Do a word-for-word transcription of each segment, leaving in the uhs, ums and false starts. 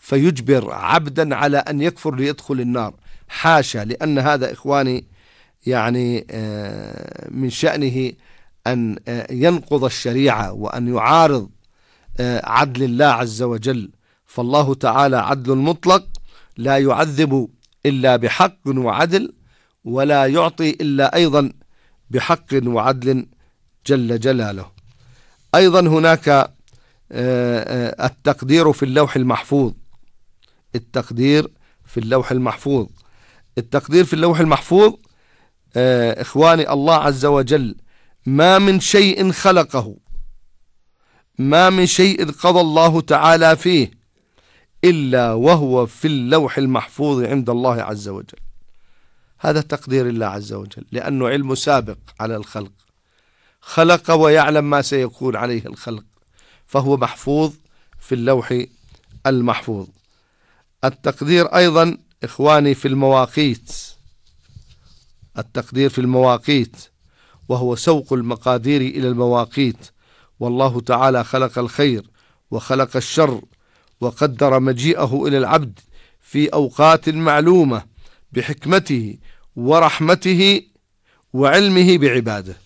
فيجبر عبدا على أن يكفر ليدخل النار، حاشا، لأن هذا إخواني يعني من شأنه أن ينقض الشريعة وأن يعارض عدل الله عز وجل. فالله تعالى عدل مطلق، لا يعذب إلا بحق وعدل، ولا يعطي إلا أيضا بحق وعدل جل جلاله. أيضا هناك التقدير في اللوح المحفوظ. التقدير في اللوح المحفوظ التقدير في اللوح المحفوظ إخواني، الله عز وجل ما من شيء خلقه، ما من شيء قضى الله تعالى فيه إلا وهو في اللوح المحفوظ عند الله عز وجل. هذا تقدير الله عز وجل، لأنه علم سابق على الخلق، خلق ويعلم ما سيكون عليه الخلق، فهو محفوظ في اللوح المحفوظ. التقدير أيضا إخواني في المواقيت التقدير في المواقيت وهو سوق المقادير إلى المواقيت. والله تعالى خلق الخير وخلق الشر وقدر مجيئه إلى العبد في أوقات معلومة بحكمته ورحمته وعلمه بعباده.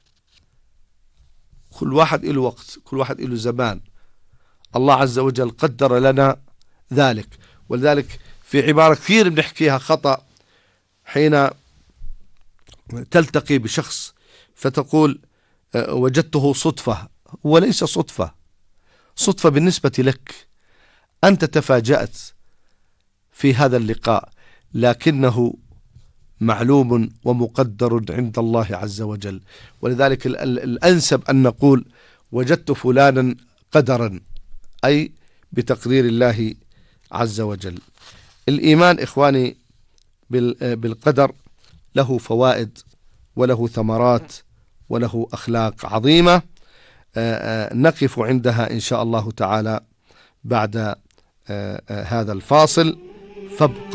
كل واحد له وقت، كل واحد له زمان، الله عز وجل قدر لنا ذلك. ولذلك في عبارة كثير بنحكيها خطأ، حين تلتقي بشخص فتقول وجدته صدفة، وليس صدفة. صدفة بالنسبة لك، أنت تفاجأت في هذا اللقاء، لكنه معلوم ومقدر عند الله عز وجل. ولذلك الأنسب أن نقول وجدت فلانا قدرا، أي بتقدير الله عز وجل. الإيمان إخواني بالقدر له فوائد وله ثمرات وله أخلاق عظيمة، نقف عندها إن شاء الله تعالى بعد هذا الفاصل. فابقى